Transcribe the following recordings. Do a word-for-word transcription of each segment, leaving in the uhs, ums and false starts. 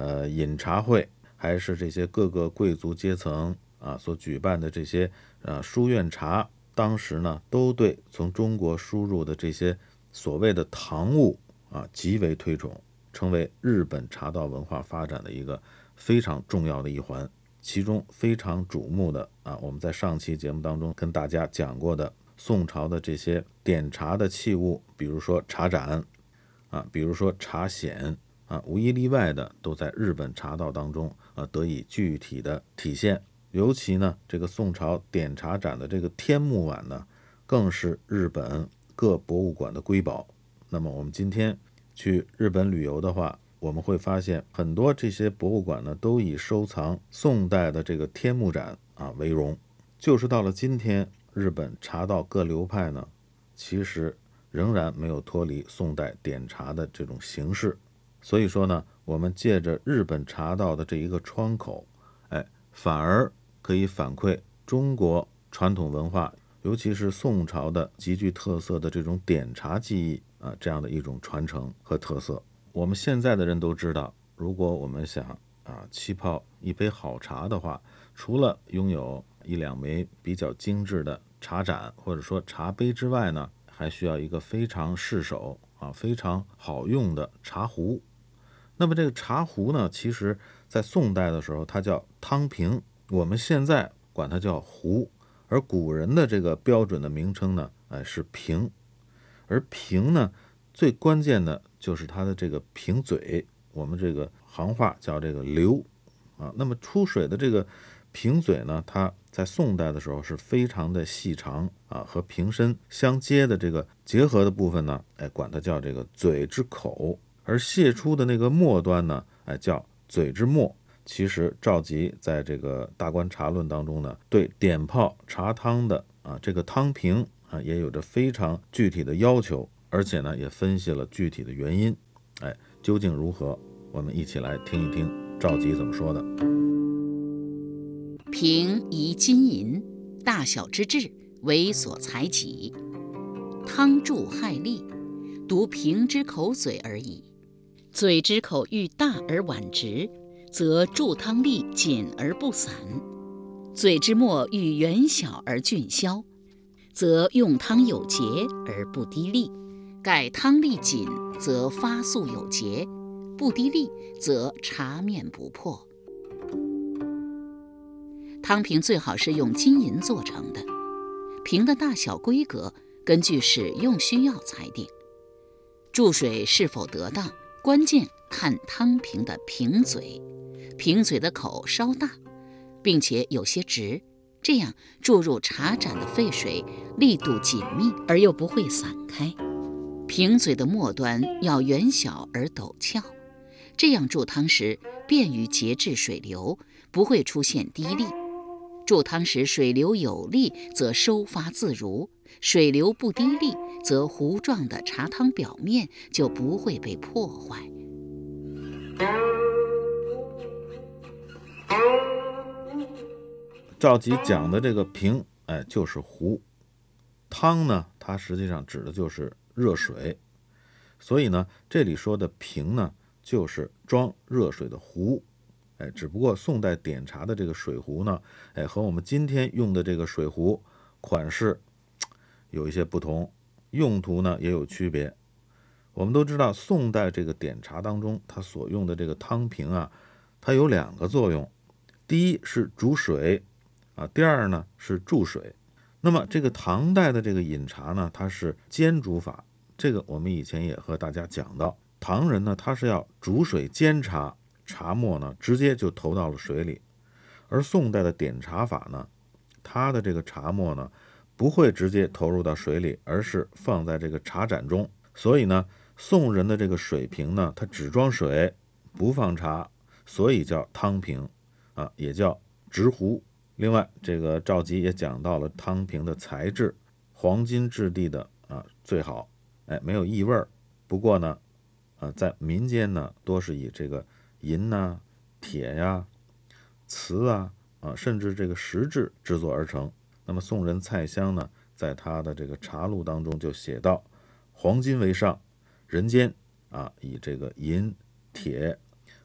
呃饮茶会，还是这些各个贵族阶层啊所举办的这些呃书院茶，当时呢都对从中国输入的这些所谓的唐物啊极为推崇，成为日本茶道文化发展的一个非常重要的一环。其中非常瞩目的啊，我们在上期节目当中跟大家讲过的宋朝的这些点茶的器物，比如说茶盏啊，比如说茶筅啊，无一例外的都在日本茶道当中啊得以具体的体现。尤其呢，这个宋朝点茶盏的这个天目碗呢，更是日本各博物馆的瑰宝。那么我们今天去日本旅游的话，我们会发现很多这些博物馆呢，都以收藏宋代的这个天目盏啊为荣。就是到了今天，日本茶道各流派呢，其实仍然没有脱离宋代点茶的这种形式。所以说呢，我们借着日本茶道的这一个窗口，哎，反而可以反馈中国传统文化，尤其是宋朝的极具特色的这种点茶技艺啊，这样的一种传承和特色。我们现在的人都知道，如果我们想啊沏泡一杯好茶的话，除了拥有一两枚比较精致的茶盏或者说茶杯之外呢，还需要一个非常适手啊非常好用的茶壶。那么这个茶壶呢，其实在宋代的时候它叫汤瓶，我们现在管它叫壶，而古人的这个标准的名称呢，哎是瓶。而瓶呢，最关键的就是它的这个瓶嘴，我们这个行话叫这个流啊。那么出水的这个瓶嘴呢，它在宋代的时候是非常的细长啊，和瓶身相接的这个结合的部分呢，哎，管它叫这个嘴之口。而泄出的那个末端呢，哎，叫嘴之末。其实赵佶在这个《大观茶论》当中呢，对点泡茶汤的啊这个汤瓶啊也有着非常具体的要求，而且呢也分析了具体的原因。哎，究竟如何？我们一起来听一听赵佶怎么说的。 瓶宜金银，大小之质为所裁己，汤注害利，独瓶之口嘴而已。嘴之口愈大而碗直，则注汤力紧而不散；嘴之末愈圆小而俊消，则用汤有节而不滴沥。盖汤力紧，则发速有节；不滴沥，则茶面不破。汤瓶最好是用金银做成的，瓶的大小规格根据使用需要裁定。注水是否得当，关键看汤瓶的瓶嘴，瓶嘴的口稍大，并且有些直，这样注入茶盏的沸水力度紧密而又不会散开。瓶嘴的末端要圆小而陡峭，这样注汤时便于节制水流，不会出现滴沥。注汤时水流有力，则收发自如；水流不滴沥，则糊状的茶汤表面就不会被破坏。 赵佶讲的这个瓶，哎，就是壶。汤呢，它实际上指的就是热水，所以呢，这里说的瓶呢，就是装热水的壶。哎，只不过宋代点茶的这个水壶呢，哎，和我们今天用的这个水壶款式有一些不同，用途呢也有区别。我们都知道，宋代这个点茶当中，它所用的这个汤瓶啊，它有两个作用，第一是煮水啊，第二呢是注水。那么这个唐代的这个饮茶呢，它是煎煮法，这个我们以前也和大家讲到，唐人呢他是要煮水煎茶，茶末呢直接就投到了水里。而宋代的点茶法呢，它的这个茶末呢不会直接投入到水里，而是放在这个茶盏中。所以呢，宋人的这个水瓶呢，它只装水不放茶，所以叫汤瓶啊，也叫直壶。另外，这个赵佶也讲到了汤瓶的材质，黄金质地的啊最好，哎，没有异味。不过呢，啊，在民间呢，多是以这个银呐、啊、铁呀、啊、瓷啊啊，甚至这个石质制作而成。那么宋人蔡襄呢，在他的这个茶录当中就写道：黄金为上，人间啊以这个银、铁、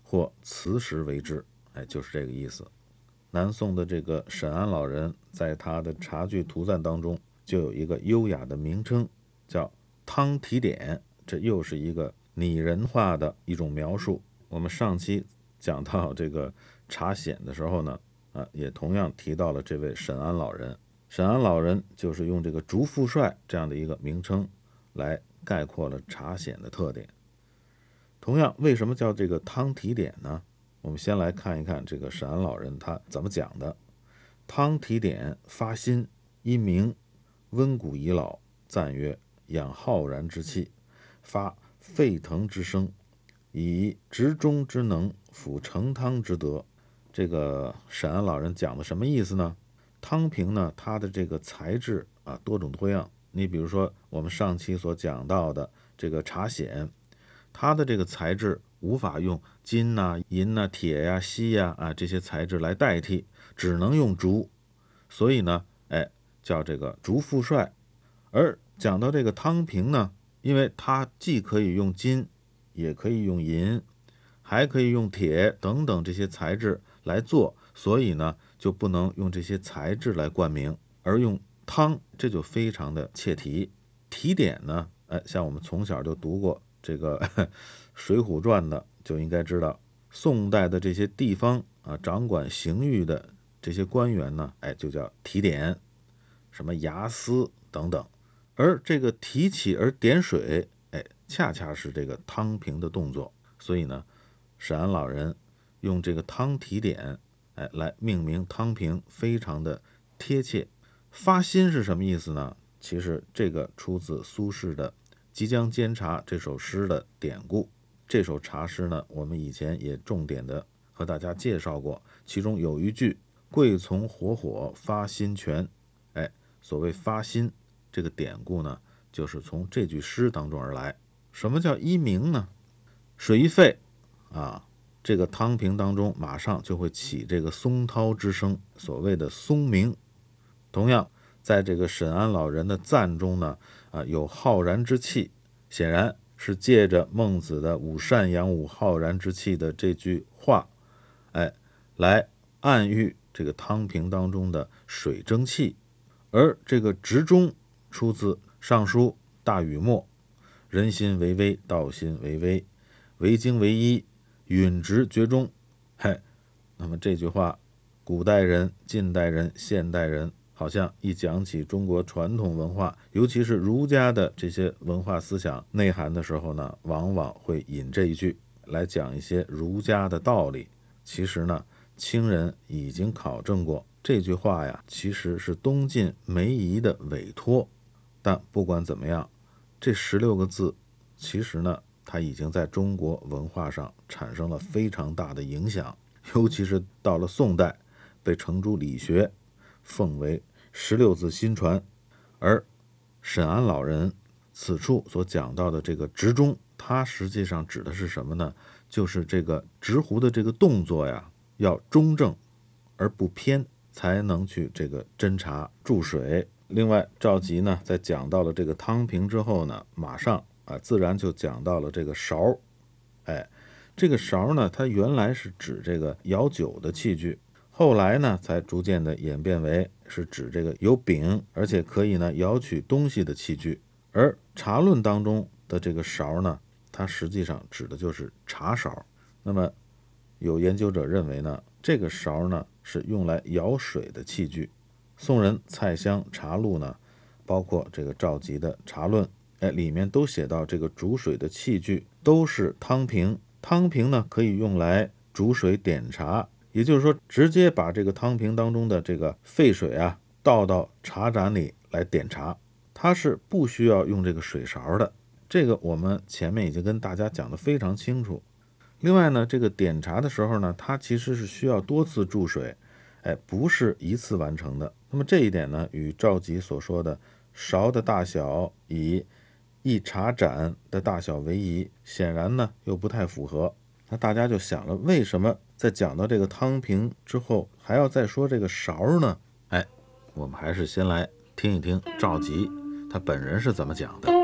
或磁石为之，哎，就是这个意思。南宋的这个沈安老人在他的茶具图赞当中就有一个优雅的名称，叫汤提点，这又是一个拟人化的一种描述。我们上期讲到这个茶显的时候呢，啊，也同样提到了这位沈安老人。沈安老人就是用这个竹富帅这样的一个名称来概括了茶显的特点。同样，为什么叫这个汤提点呢？我们先来看一看这个沈安老人他怎么讲的。汤提点发心，因名温谷已老，赞曰：养浩然之气，发沸腾之声，以执中之能，辅成汤之德。这个沈安老人讲的什么意思呢？汤瓶呢，它的这个材质啊多种多样。你比如说我们上期所讲到的这个茶显，它的这个材质无法用金呐、银呐、铁呀、锡呀啊这些材质来代替，只能用竹，所以呢，哎，叫这个竹富帅。而讲到这个汤瓶呢，因为它既可以用金，也可以用银，还可以用铁等等这些材质来做，所以呢，就不能用这些材质来冠名，而用汤，这就非常的切题。提点呢，哎，像我们从小就读过这个《水浒传》的，就应该知道，宋代的这些地方啊，掌管刑狱的这些官员呢，哎，就叫提点，什么衙司等等。而这个提起而点水，哎，恰恰是这个汤瓶的动作。所以呢，沈安老人用这个汤提点，哎，来命名汤瓶，非常的贴切。发心是什么意思呢？其实这个出自苏轼的《即将煎茶》这首诗的典故。这首茶诗呢，我们以前也重点的和大家介绍过，其中有一句贵从火火发心泉，哎，所谓发心这个典故呢，就是从这句诗当中而来。什么叫一鸣呢？水一沸啊，这个汤瓶当中马上就会起这个松涛之声，所谓的松鸣。同样，在这个沈安老人的赞中呢，啊，有浩然之气，显然是借着孟子的吾善养吾浩然之气的这句话，哎，来暗喻这个汤瓶当中的水蒸气。而这个执中出自《尚书·大禹谟》，人心为微，道心为微，为精为一，允直厥中。嘿，那么这句话，古代人、近代人、现代人，好像一讲起中国传统文化，尤其是儒家的这些文化思想内涵的时候呢，往往会引这一句来讲一些儒家的道理。其实呢，清人已经考证过，这句话呀，其实是东晋梅夷的委托。但不管怎么样，这十六个字，其实呢，它已经在中国文化上产生了非常大的影响，尤其是到了宋代，被程朱理学奉为十六字心传。而沈安老人此处所讲到的这个执中，它实际上指的是什么呢？就是这个执壶的这个动作呀，要中正而不偏，才能去这个斟茶注水。另外，赵佶呢，在讲到了这个汤瓶之后呢，马上啊，自然就讲到了这个勺。哎，这个勺呢，它原来是指这个舀酒的器具，后来呢，才逐渐的演变为是指这个有柄，而且可以呢舀取东西的器具。而茶论当中的这个勺呢，它实际上指的就是茶勺。那么有研究者认为呢，这个勺呢是用来舀水的器具。宋人蔡襄茶录呢，包括这个赵佶的茶论，哎，里面都写到这个煮水的器具都是汤瓶。汤瓶呢可以用来煮水点茶，也就是说，直接把这个汤瓶当中的这个沸水啊倒到茶盏里来点茶，它是不需要用这个水勺的。这个我们前面已经跟大家讲得非常清楚。另外呢，这个点茶的时候呢，它其实是需要多次注水，哎，不是一次完成的。那么这一点呢，与赵佶所说的勺的大小以一茶盏的大小为宜，显然呢又不太符合。那大家就想了，为什么在讲到这个汤瓶之后，还要再说这个勺呢？哎，我们还是先来听一听赵佶他本人是怎么讲的。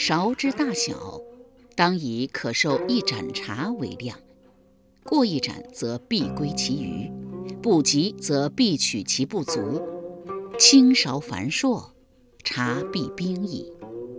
勺之大小，当以可受一盏茶为量，过一盏则必归其余，不及则必取其不足。轻勺繁硕，茶必冰矣。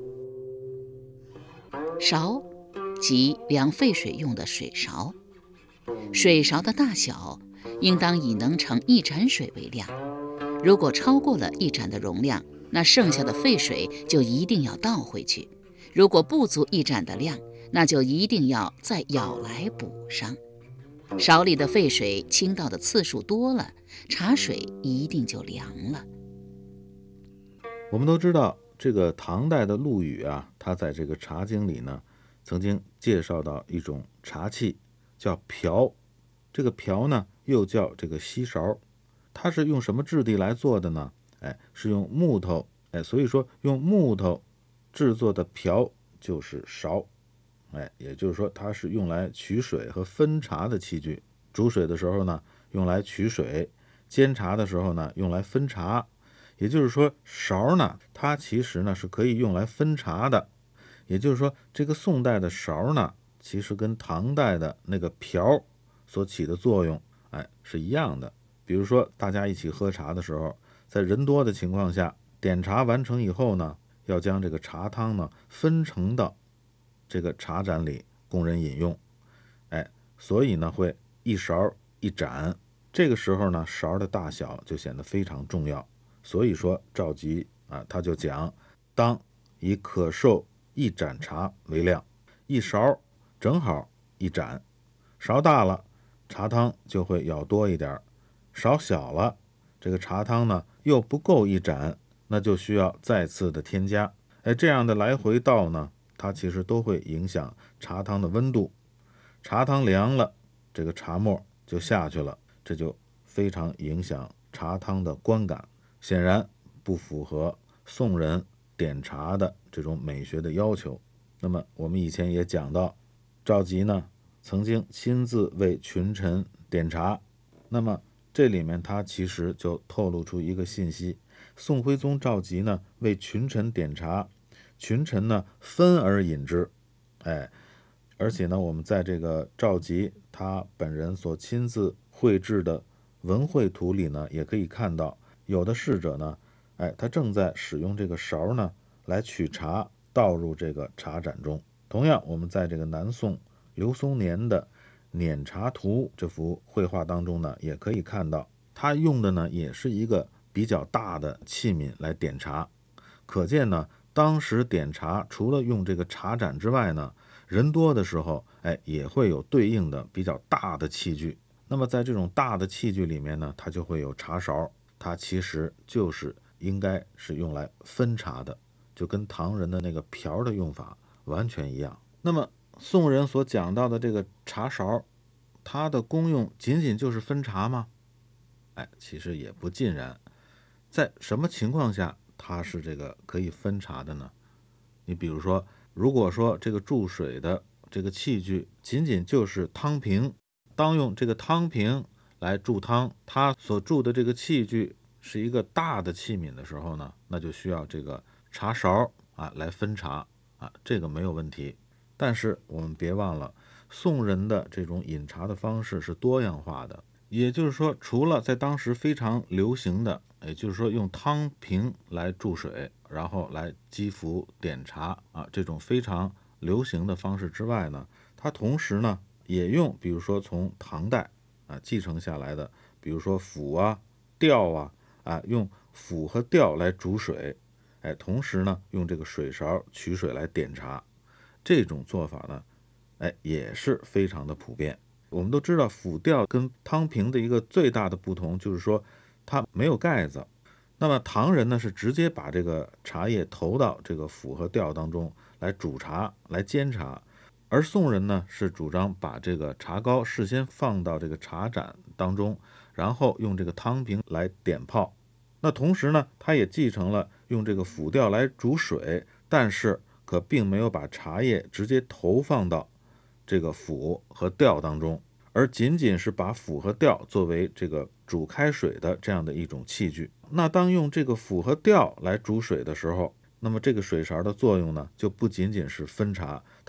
勺即量沸水用的水勺，水勺的大小应当以能盛一盏水为量，如果超过了一盏的容量，那剩下的沸水就一定要倒回去，如果不足一盏的量，那就一定要再舀来补上。勺里的沸水倾倒的次数多了，茶水一定就凉了。 我们都知道，这个唐代的陆羽啊，他在这个《茶经》里呢，曾经介绍到一种茶器，叫瓢。这个瓢呢，又叫这个锡勺，它是用什么质地来做的呢？哎，是用木头，哎，所以说用木头制作的瓢就是勺，哎，也就是说它是用来取水和分茶的器具。煮水的时候呢，用来取水；煎茶的时候呢，用来分茶。也就是说，勺呢，它其实呢是可以用来分茶的。也就是说，这个宋代的勺呢，其实跟唐代的那个瓢所起的作用，哎，是一样的。比如说，大家一起喝茶的时候，在人多的情况下，点茶完成以后呢，要将这个茶汤呢分盛到这个茶盏里供人饮用。哎，所以呢会一勺一盏，这个时候呢勺的大小就显得非常重要。所以说赵佶啊，他就讲，当以可受一盏茶为量，一勺正好一盏，勺大了茶汤就会舀多一点，勺小了这个茶汤呢又不够一盏，那就需要再次的添加。哎，这样的来回倒呢，它其实都会影响茶汤的温度。茶汤凉了，这个茶沫就下去了，这就非常影响茶汤的观感，显然不符合宋人点茶的这种美学的要求。那么我们以前也讲到，赵佶呢曾经亲自为群臣点茶，那么这里面他其实就透露出一个信息，宋徽宗赵佶呢为群臣点茶，群臣呢分而饮之。哎，而且呢我们在这个赵佶他本人所亲自绘制的文绘图里呢，也可以看到有的侍者呢，哎，他正在使用这个勺呢来取茶倒入这个茶盏中。同样，我们在这个南宋刘松年的碾茶图这幅绘画当中呢，也可以看到他用的呢也是一个比较大的器皿来点茶。可见呢，当时点茶除了用这个茶盏之外呢，人多的时候，哎，也会有对应的比较大的器具。那么在这种大的器具里面呢，它就会有茶勺，它其实就是应该是用来分茶的，就跟唐人的那个瓢的用法完全一样。那么宋人所讲到的这个茶勺，它的功用仅仅就是分茶吗？哎，其实也不尽然。在什么情况下它是这个可以分茶的呢？你比如说，如果说这个注水的这个器具仅仅就是汤瓶，当用这个汤瓶来注汤，它所注的这个器具是一个大的器皿的时候呢，那就需要这个茶勺啊来分茶啊，这个没有问题。但是我们别忘了，宋人的这种饮茶的方式是多样化的，也就是说，除了在当时非常流行的，也就是说用汤瓶来注水，然后来击服点茶啊，这种非常流行的方式之外呢，它同时呢也用，比如说从唐代啊继承下来的，比如说釜啊、吊啊，啊用釜和吊来煮水，哎，同时呢用这个水勺取水来点茶。这种做法呢，哎，也是非常的普遍。我们都知道，釜吊跟汤瓶的一个最大的不同就是说，它没有盖子。那么唐人呢，是直接把这个茶叶投到这个釜和吊当中来煮茶、来煎茶，而宋人呢，是主张把这个茶膏事先放到这个茶盏当中，然后用这个汤瓶来点泡。那同时呢，他也继承了用这个釜吊来煮水，但是可并没有把茶叶直接投放到这个釜和吊当中，而仅仅是把釜和吊作为这个煮开水的这样的一种器具。那当用这个釜和吊来煮水的时候， 那么这个水勺的作用呢，就不仅仅是分茶，